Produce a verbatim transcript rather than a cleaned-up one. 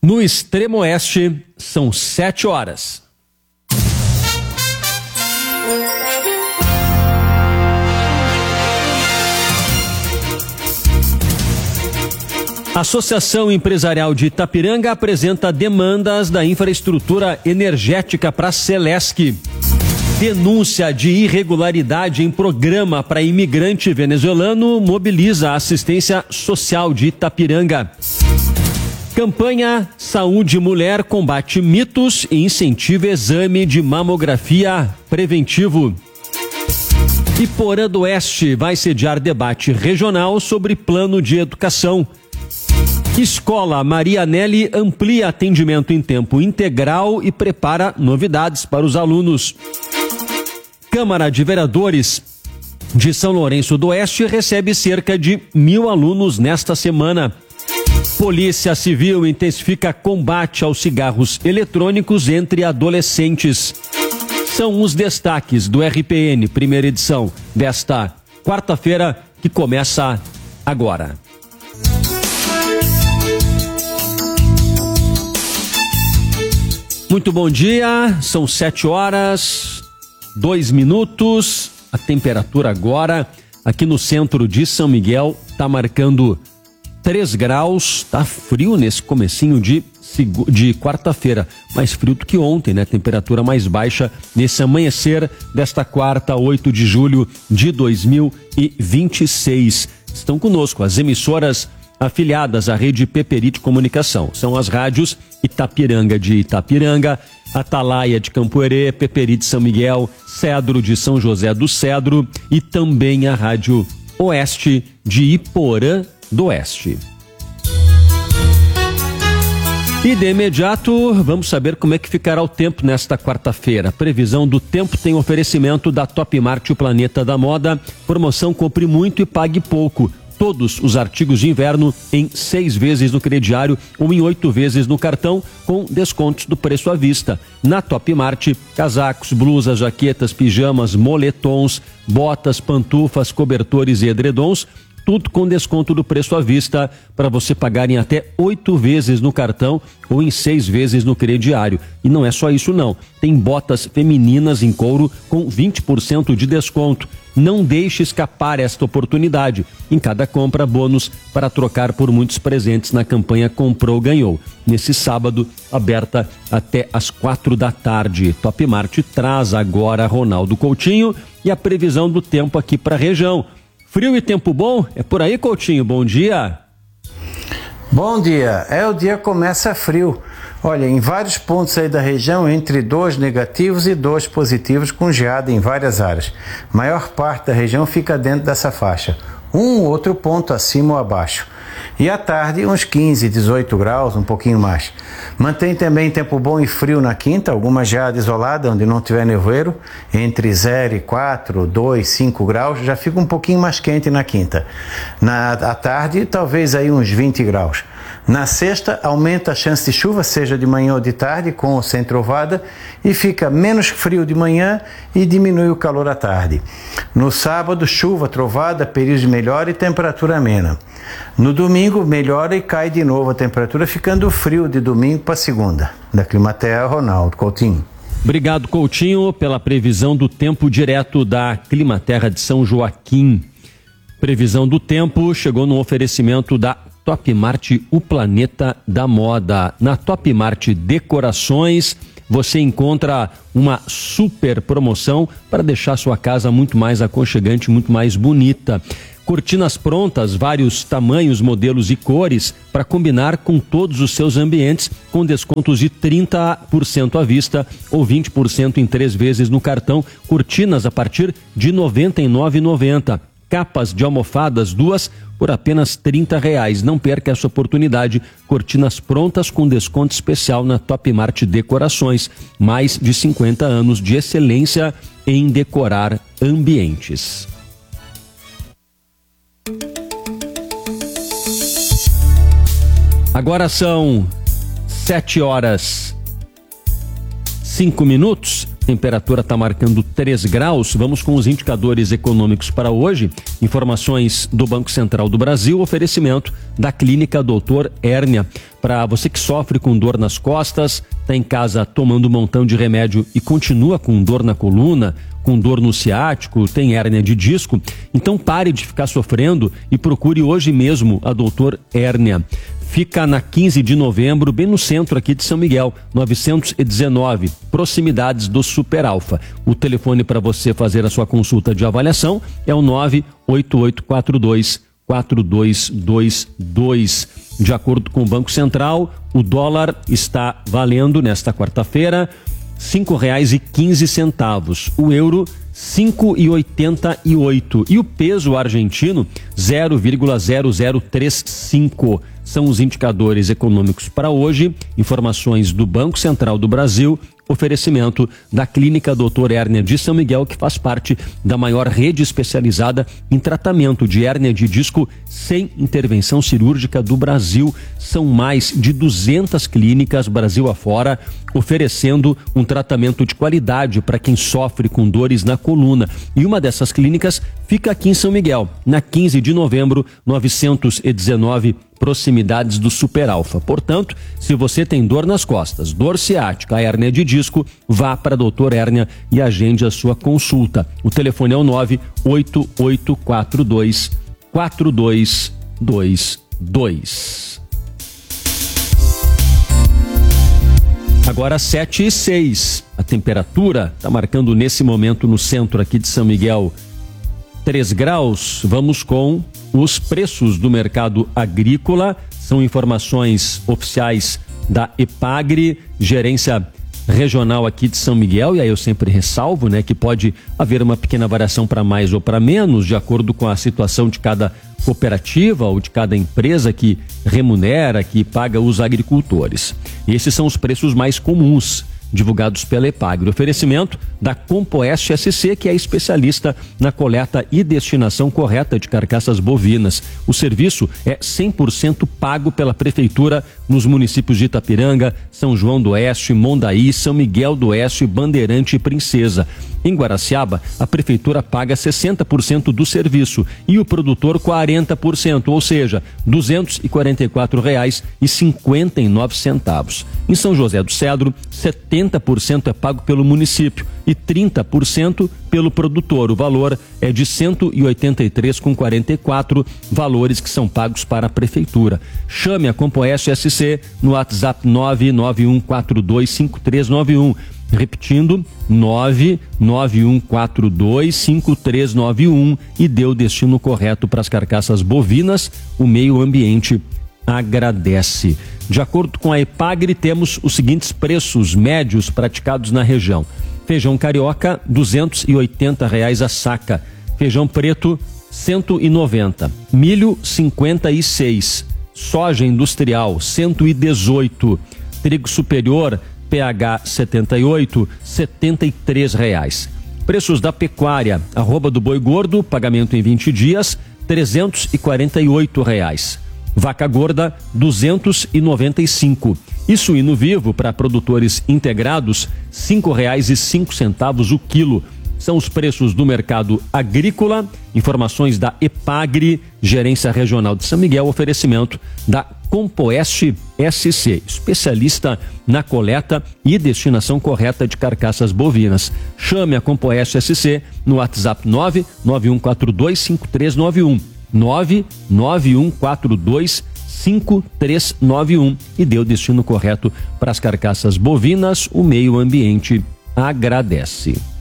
No extremo oeste, são sete horas. A Associação Empresarial de Itapiranga apresenta demandas da infraestrutura energética para a Celesc. Denúncia de irregularidade em programa para imigrante venezuelano mobiliza a assistência social de Itapiranga. Campanha Saúde Mulher combate mitos e incentiva exame de mamografia preventivo. Iporã do Oeste vai sediar debate regional sobre plano de educação. Escola Maria Nelly amplia atendimento em tempo integral e prepara novidades para os alunos. Câmara de Vereadores de São Lourenço do Oeste recebe cerca de mil alunos nesta semana. Polícia Civil intensifica combate aos cigarros eletrônicos entre adolescentes. São os destaques do R P N, primeira edição, desta quarta-feira, que começa agora. Muito bom dia, são sete horas, dois minutos. A temperatura agora, aqui no centro de São Miguel, está marcando três graus, tá frio nesse comecinho de, de quarta-feira, mais frio do que ontem, né? Temperatura mais baixa nesse amanhecer desta quarta, oito de julho de dois mil e vinte e seis. Estão conosco as emissoras afiliadas à rede Peperi de Comunicação. São as rádios Itapiranga de Itapiranga, Atalaia de Campo Herê, Peperi de São Miguel, Cedro de São José do Cedro e também a rádio Oeste de Iporã do Oeste. E de imediato, vamos saber como é que ficará o tempo nesta quarta-feira. Previsão do tempo tem oferecimento da Top Mart, o planeta da moda. Promoção Compre Muito e Pague Pouco. Todos os artigos de inverno em seis vezes no crediário ou em oito vezes no cartão, com descontos do preço à vista. Na Top Mart, casacos, blusas, jaquetas, pijamas, moletons, botas, pantufas, cobertores e edredons, tudo com desconto do preço à vista para você pagar em até oito vezes no cartão ou em seis vezes no crediário. E não é só isso não, tem botas femininas em couro com vinte por cento de desconto. Não deixe escapar esta oportunidade. Em cada compra, bônus para trocar por muitos presentes na campanha Comprou, Ganhou. Nesse sábado, aberta até às quatro da tarde. Top Mart traz agora Ronaldo Coutinho e a previsão do tempo aqui para a região. Frio e tempo bom? É por aí, Coutinho. Bom dia. Bom dia. É, o dia começa frio. Olha, em vários pontos aí da região, entre dois negativos e dois positivos, com geada em várias áreas. A maior parte da região fica dentro dessa faixa. Um ou outro ponto acima ou abaixo. E à tarde, uns quinze, dezoito graus, um pouquinho mais. Mantém também tempo bom e frio na quinta, alguma geada isolada, onde não tiver nevoeiro, entre zero e quatro, dois, cinco graus, já fica um pouquinho mais quente na quinta. Na à tarde, talvez aí uns vinte graus. Na sexta, aumenta a chance de chuva, seja de manhã ou de tarde, com ou sem trovada, e fica menos frio de manhã e diminui o calor à tarde. No sábado, chuva, trovada, período de melhora e temperatura amena. No domingo, melhora e cai de novo a temperatura, ficando frio de domingo para segunda. Da Climaterra, Ronaldo Coutinho. Obrigado, Coutinho, pela previsão do tempo direto da Climaterra de São Joaquim. Previsão do tempo chegou no oferecimento da Top Mart, o planeta da moda. Na Top Mart Decorações, você encontra uma super promoção para deixar sua casa muito mais aconchegante, muito mais bonita. Cortinas prontas, vários tamanhos, modelos e cores para combinar com todos os seus ambientes, com descontos de trinta por cento à vista ou vinte por cento em três vezes no cartão. Cortinas a partir de noventa e nove reais e noventa centavos. Capas de almofadas, duas por apenas trinta reais. Não perca essa oportunidade. Cortinas prontas com desconto especial na Top Mart Decorações. Mais de cinquenta anos de excelência em decorar ambientes. Agora são sete horas, cinco minutos. temperatura está marcando três graus. Vamos com os indicadores econômicos para hoje. Informações do Banco Central do Brasil, oferecimento da Clínica doutor Hérnia. Para você que sofre com dor nas costas, está em casa tomando um montão de remédio e continua com dor na coluna, com dor no ciático, tem hérnia de disco, então pare de ficar sofrendo e procure hoje mesmo a doutor Hérnia. Fica na quinze de novembro, bem no centro aqui de São Miguel, novecentos e dezenove, proximidades do Super Alfa. O telefone para você fazer a sua consulta de avaliação é o nove oito oito quatro dois quatro dois dois dois. De acordo com o Banco Central, o dólar está valendo nesta quarta-feira cinco reais e quinze centavos. O euro cinco reais e oitenta e oito e o peso argentino zero vírgula zero zero três cinco. São os indicadores econômicos para hoje. Informações do Banco Central do Brasil, oferecimento da Clínica doutor Hérnia de São Miguel, que faz parte da maior rede especializada em tratamento de hérnia de disco sem intervenção cirúrgica do Brasil. São mais de duzentas clínicas Brasil afora, oferecendo um tratamento de qualidade para quem sofre com dores na coluna. E uma dessas clínicas fica aqui em São Miguel, na quinze de novembro, novecentos e dezenove, proximidades do Super Alfa. Portanto, se você tem dor nas costas, dor ciática, hérnia de disco, vá para a doutor Hérnia e agende a sua consulta. O telefone é o nove oito oito quatro dois quatro dois dois dois. Agora sete e seis. A temperatura está marcando nesse momento no centro aqui de São Miguel três graus. Vamos com os preços do mercado agrícola. São informações oficiais da EPAGRE, gerência regional aqui de São Miguel, e aí eu sempre ressalvo, né, que pode haver uma pequena variação para mais ou para menos, de acordo com a situação de cada cooperativa ou de cada empresa que remunera, que paga os agricultores. E esses são os preços mais comuns divulgados pela EPAGRE. Oferecimento da Compoeste S C, que é especialista na coleta e destinação correta de carcaças bovinas. O serviço é cem por cento pago pela Prefeitura nos municípios de Itapiranga, São João do Oeste, Mondaí, São Miguel do Oeste, Bandeirante e Princesa. Em Guaraciaba, a Prefeitura paga sessenta por cento do serviço e o produtor quarenta por cento, ou seja, duzentos e quarenta e quatro reais e cinquenta e nove centavos. Em São José do Cedro, setenta por cento é pago pelo município e trinta por cento pelo produtor. O valor é de cento e oitenta e três reais e quarenta e quatro centavos, valores que são pagos para a Prefeitura. Chame a Compoeste S C no WhatsApp nove nove um quatro dois cinco três nove um. Repetindo, nove nove um quatro dois cinco três nove um, e dê o destino correto para as carcaças bovinas. O meio ambiente agradece. De acordo com a EPAGRE, temos os seguintes preços médios praticados na região. Feijão carioca, duzentos e oitenta reais a saca. Feijão preto, cento e noventa. Milho, cinquenta e seis. Soja industrial, cento e dezoito. Trigo superior, P H setenta e oito, setenta e três reais. Preços da pecuária: arroba do boi gordo, pagamento em vinte dias, trezentos e quarenta e oito reais. Vaca gorda, duzentos e noventa e cinco. E suíno vivo para produtores integrados, cinco reais e cinco centavos o quilo. São os preços do mercado agrícola. Informações da EPAGRE, gerência regional de São Miguel, oferecimento da Compoeste S C, especialista na coleta e destinação correta de carcaças bovinas. Chame a Compoeste S C no WhatsApp nove nove um quatro dois cinco três nove um, nove nove um quatro dois cinco três nove um, e dê o destino correto para as carcaças bovinas. O meio ambiente agradece.